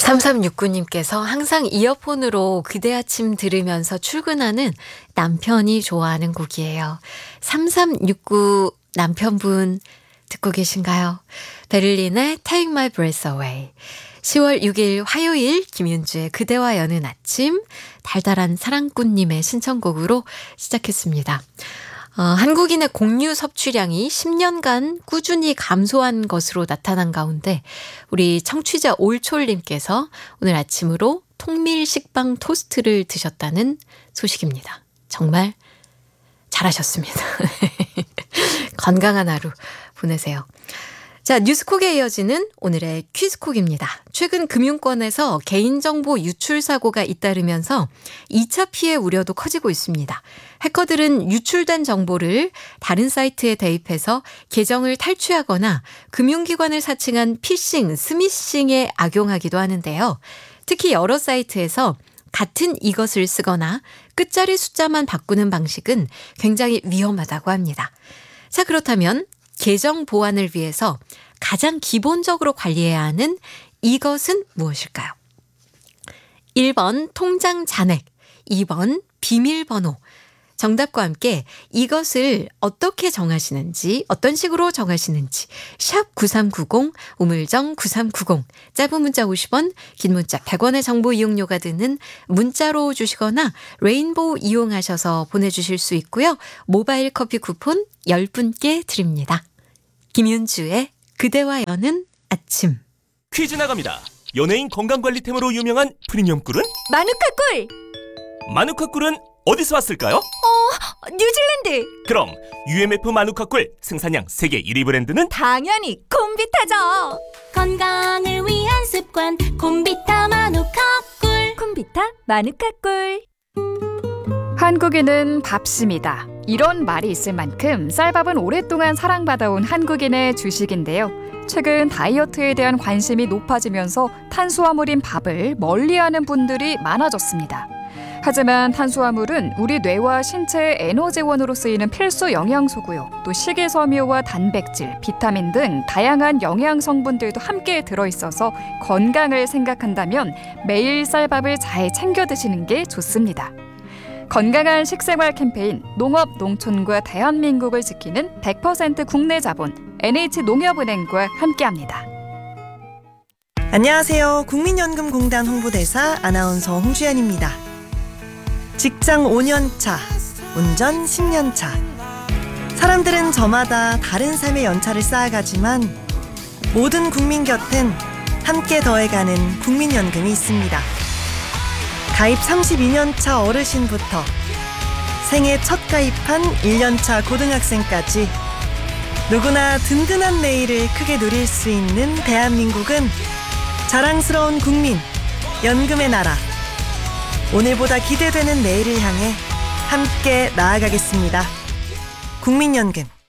3369님께서 항상 이어폰으로 그대 아침 들으면서 출근하는 남편이 좋아하는 곡이에요. 3369 남편분 듣고 계신가요? 베를린의 Take My Breath Away. 10월 6일 화요일 김윤주의 그대와 여는 아침 달달한 사랑꾼님의 신청곡으로 시작했습니다. 한국인의 공유 섭취량이 10년간 꾸준히 감소한 것으로 나타난 가운데 우리 청취자 올촐님께서 오늘 아침으로 통밀 식빵 토스트를 드셨다는 소식입니다. 정말 잘하셨습니다. 건강한 하루 보내세요. 자, 뉴스콕에 이어지는 오늘의 퀴즈콕입니다. 최근 금융권에서 개인정보 유출 사고가 잇따르면서 2차 피해 우려도 커지고 있습니다. 해커들은 유출된 정보를 다른 사이트에 대입해서 계정을 탈취하거나 금융기관을 사칭한 피싱, 스미싱에 악용하기도 하는데요. 특히 여러 사이트에서 같은 이것을 쓰거나 끝자리 숫자만 바꾸는 방식은 굉장히 위험하다고 합니다. 자, 그렇다면 계정 보안을 위해서 가장 기본적으로 관리해야 하는 이것은 무엇일까요? 1번 통장 잔액, 2번 비밀번호. 정답과 함께 이것을 어떻게 정하시는지, 어떤 식으로 정하시는지 샵 9390, 우물정 9390, 짧은 문자 50원, 긴 문자 100원의 정보 이용료가 드는 문자로 주시거나 레인보우 이용하셔서 보내주실 수 있고요. 모바일 커피 쿠폰 10분께 드립니다. 김윤주의 그대와 여는 아침. 퀴즈 나갑니다. 연예인 건강관리템으로 유명한 프리미엄 꿀은? 마누카 꿀! 마누카 꿀은 어디서 왔을까요? 뉴질랜드! 그럼 UMF 마누카 꿀 생산량 세계 1위 브랜드는? 당연히 콤비타죠! 건강을 위한 습관 콤비타 마누카 꿀. 콤비타 마누카 꿀. 한국인은 밥심이다. 이런 말이 있을 만큼 쌀밥은 오랫동안 사랑받아온 한국인의 주식인데요. 최근 다이어트에 대한 관심이 높아지면서 탄수화물인 밥을 멀리하는 분들이 많아졌습니다. 하지만 탄수화물은 우리 뇌와 신체의 에너지원으로 쓰이는 필수 영양소고요. 또 식이섬유와 단백질, 비타민 등 다양한 영양 성분들도 함께 들어있어서 건강을 생각한다면 매일 쌀밥을 잘 챙겨 드시는 게 좋습니다. 건강한 식생활 캠페인 농업, 농촌과 대한민국을 지키는 100% 국내 자본 NH농협은행과 함께합니다. 안녕하세요. 국민연금공단 홍보대사 아나운서 홍주연입니다. 직장 5년차, 운전 10년차. 사람들은 저마다 다른 삶의 연차를 쌓아가지만 모든 국민 곁엔 함께 더해가는 국민연금이 있습니다. 가입 32년차 어르신부터 생애 첫 가입한 1년차 고등학생까지 누구나 든든한 내일을 크게 누릴 수 있는 대한민국은 자랑스러운 국민, 연금의 나라. 오늘보다 기대되는 내일을 향해 함께 나아가겠습니다. 국민연금.